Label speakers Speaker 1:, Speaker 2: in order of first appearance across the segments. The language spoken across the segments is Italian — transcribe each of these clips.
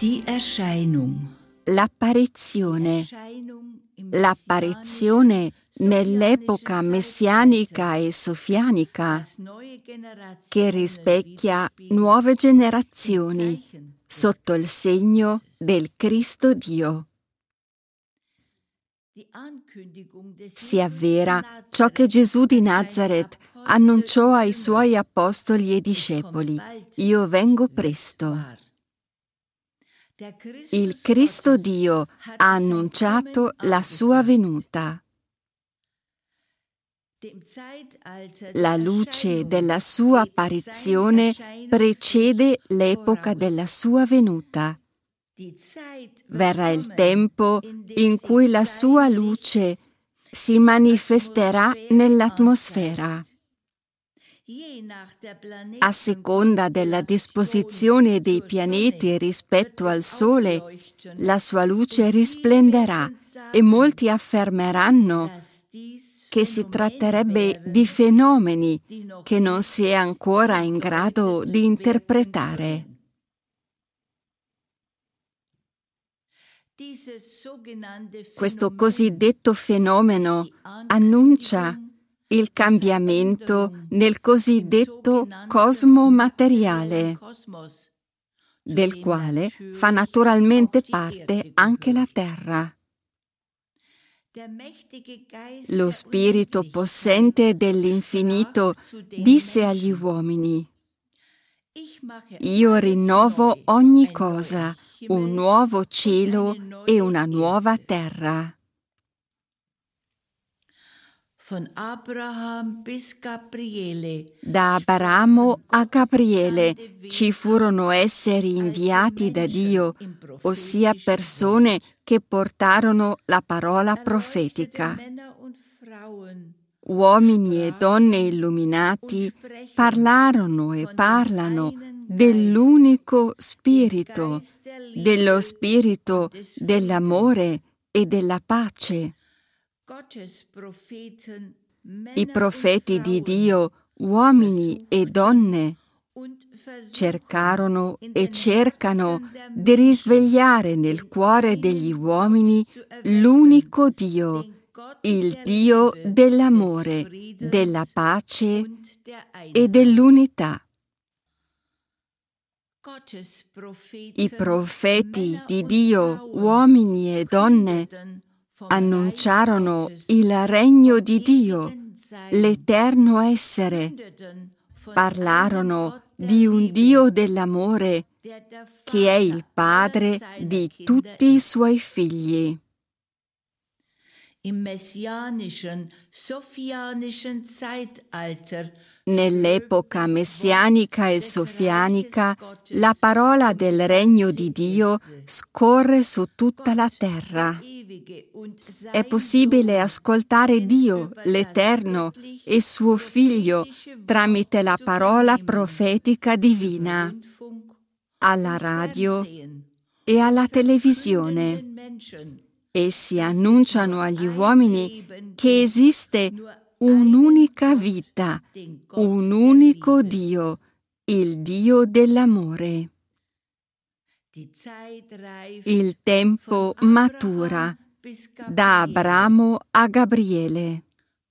Speaker 1: Die Erscheinung.
Speaker 2: L'apparizione. L'apparizione nell'epoca messianica e sofianica che rispecchia nuove generazioni sotto il segno del Cristo Dio. Si avvera ciò che Gesù di Nazaret annunciò ai suoi apostoli e discepoli: io vengo presto. Il Cristo Dio ha annunciato la sua venuta. La luce della sua apparizione precede l'epoca della sua venuta. Verrà il tempo in cui la sua luce si manifesterà nell'atmosfera. A seconda della disposizione dei pianeti rispetto al Sole, la sua luce risplenderà e molti affermeranno che si tratterebbe di fenomeni che non si è ancora in grado di interpretare. Questo cosiddetto fenomeno annuncia il cambiamento nel cosiddetto cosmo materiale, del quale fa naturalmente parte anche la Terra. Lo Spirito possente dell'infinito disse agli uomini: io rinnovo ogni cosa, un nuovo cielo e una nuova terra. Da Abramo a Gabriele ci furono esseri inviati da Dio, ossia persone che portarono la parola profetica. Uomini e donne illuminati parlarono e parlano dell'unico Spirito, dello Spirito dell'amore e della pace. I profeti di Dio, uomini e donne, cercarono e cercano di risvegliare nel cuore degli uomini l'unico Dio, il Dio dell'amore, della pace e dell'unità. I profeti di Dio, uomini e donne, annunciarono il regno di Dio, l'eterno essere. Parlarono di un Dio dell'amore che è il Padre di tutti i suoi figli. Nell'epoca messianica e sofianica, la parola del regno di Dio scorre su tutta la terra. È possibile ascoltare Dio, l'Eterno, e suo Figlio tramite la parola profetica divina, alla radio e alla televisione. Essi annunciano agli uomini che esiste un'unica vita, un unico Dio, il Dio dell'amore. Il tempo matura da Abramo a Gabriele.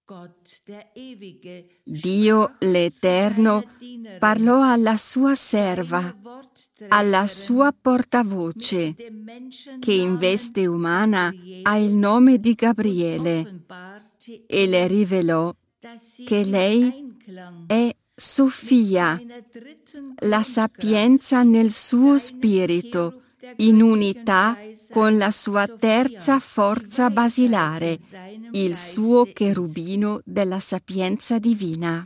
Speaker 2: Dio l'Eterno parlò alla sua serva, alla sua portavoce, che in veste umana ha il nome di Gabriele, e le rivelò che lei è Sofia, la sapienza nel suo spirito, in unità con la sua terza forza basilare, il suo cherubino della sapienza divina.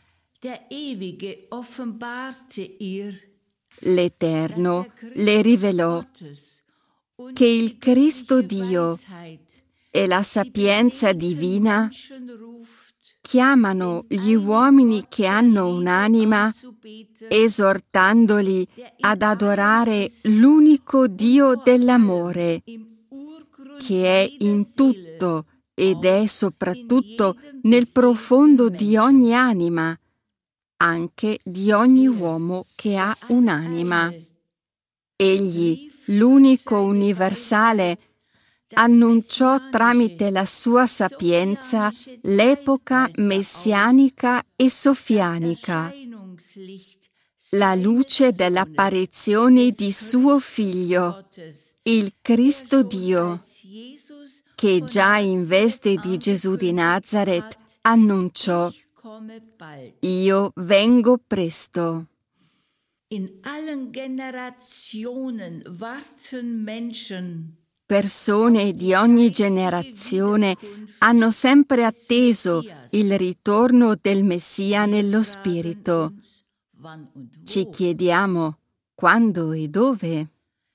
Speaker 2: L'Eterno le rivelò che il Cristo Dio e la sapienza divina chiamano gli uomini che hanno un'anima, esortandoli ad adorare l'unico Dio dell'amore, che è in tutto ed è soprattutto nel profondo di ogni anima, anche di ogni uomo che ha un'anima. Egli, l'unico universale, annunciò tramite la sua sapienza l'epoca messianica e sofianica, la luce dell'apparizione di suo Figlio, il Cristo Dio, che già in veste di Gesù di Nazaret annunciò: Io vengo presto.
Speaker 1: In allen Generationen warten Menschen.
Speaker 2: Persone di ogni generazione hanno sempre atteso il ritorno del Messia nello Spirito. Ci chiediamo quando e dove.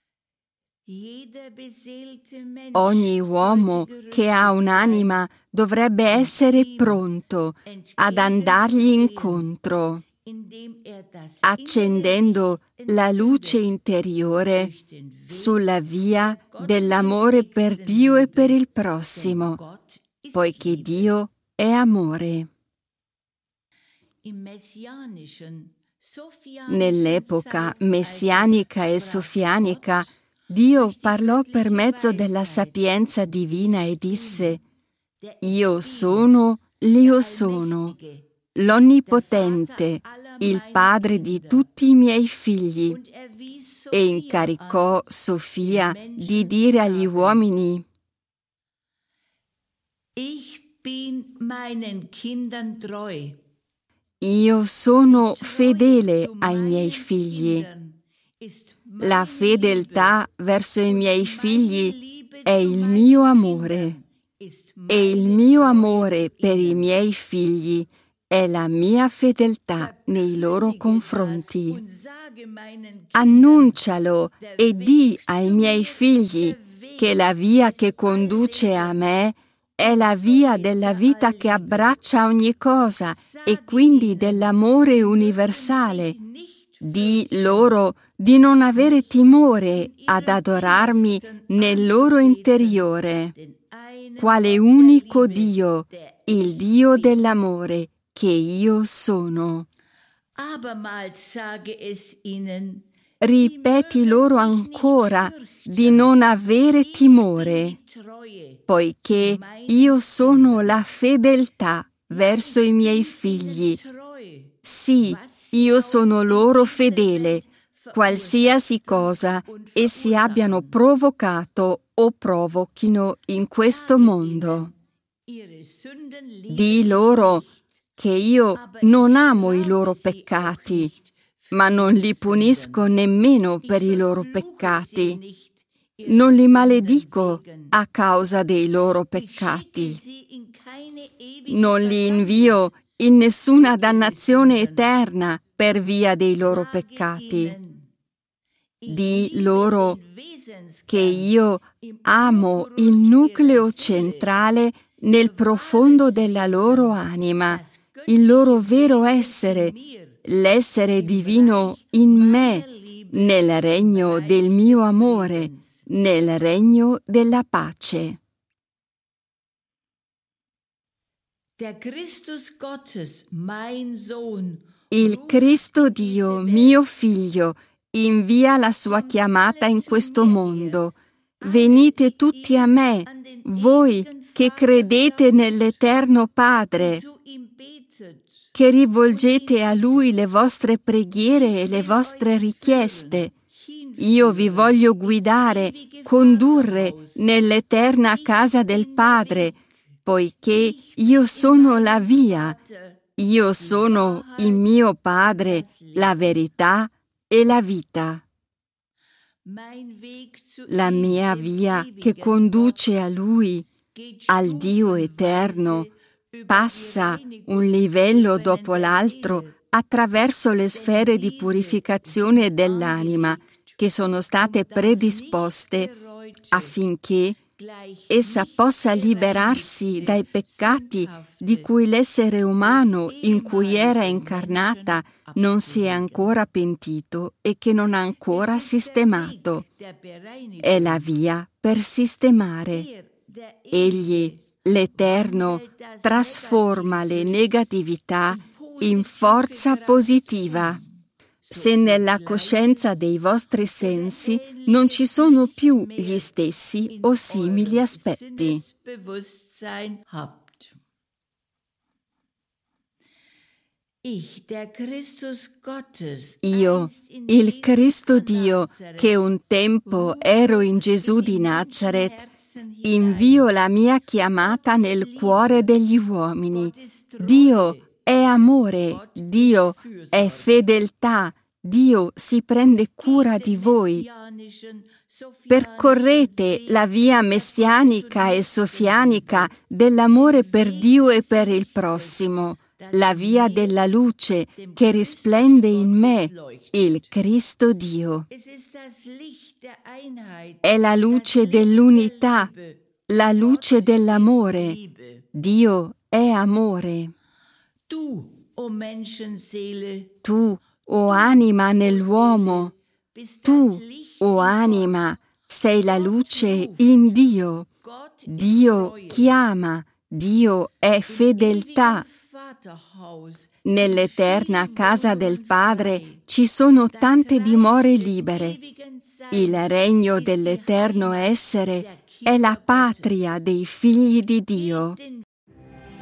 Speaker 2: Ogni uomo che ha un'anima dovrebbe essere pronto ad andargli incontro, accendendo la luce interiore sulla via dell'amore per Dio e per il prossimo, poiché Dio è amore. Nell'epoca messianica e sofianica, Dio parlò per mezzo della sapienza divina e disse: Io sono l'Io sono, l'Onnipotente, il Padre di tutti i miei figli, e incaricò Sofia di dire agli uomini:
Speaker 1: Ich bin meinen Kindern treu.
Speaker 2: Io sono fedele ai miei figli. La fedeltà verso i miei figli è il mio amore, e il mio amore per i miei figli è la mia fedeltà nei loro confronti. Annuncialo e di ai miei figli che la via che conduce a me è la via della vita che abbraccia ogni cosa e quindi dell'amore universale. Di loro di non avere timore ad adorarmi nel loro interiore, quale unico Dio, il Dio dell'amore che io sono. Ripeti loro ancora di non avere timore, poiché io sono la fedeltà verso i miei figli. Sì, io sono loro fedele, qualsiasi cosa essi abbiano provocato o provochino in questo mondo. Di loro che io non amo i loro peccati, ma non li punisco nemmeno per i loro peccati. Non li maledico a causa dei loro peccati. Non li invio in nessuna dannazione eterna per via dei loro peccati. Di loro che io amo il nucleo centrale nel profondo della loro anima, il loro vero essere, l'essere divino in me, nel regno del mio amore, nel regno della pace. Il Cristo Dio, mio Figlio, invia la sua chiamata in questo mondo. Venite tutti a me, voi che credete nell'Eterno Padre, che rivolgete a Lui le vostre preghiere e le vostre richieste. Io vi voglio guidare, condurre nell'eterna casa del Padre, poiché io sono la via, io sono il mio Padre, la verità e la vita. La mia via che conduce a Lui, al Dio eterno, passa un livello dopo l'altro attraverso le sfere di purificazione dell'anima che sono state predisposte affinché essa possa liberarsi dai peccati di cui l'essere umano in cui era incarnata non si è ancora pentito e che non ha ancora sistemato. È la via per sistemare. Egli, l'Eterno, trasforma le negatività in forza positiva. se nella coscienza dei vostri sensi non ci sono più gli stessi o simili aspetti. Io, il Cristo Dio, che un tempo ero in Gesù di Nazaret, invio la mia chiamata nel cuore degli uomini. Dio è amore, Dio è fedeltà, Dio si prende cura di voi. Percorrete la via messianica e sofianica dell'amore per Dio e per il prossimo, la via della luce che risplende in me, il Cristo Dio. È la luce dell'unità, la luce dell'amore. Dio è amore. Tu, o anima nell'uomo, tu, o anima, sei la luce in Dio. Dio chiama, Dio è fedeltà. Nell'eterna casa del Padre ci sono tante dimore libere. Il regno dell'eterno essere è la patria dei figli di Dio.